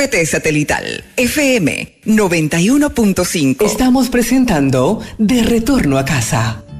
RT Satelital FM 91.5. Estamos presentando De Retorno a Casa.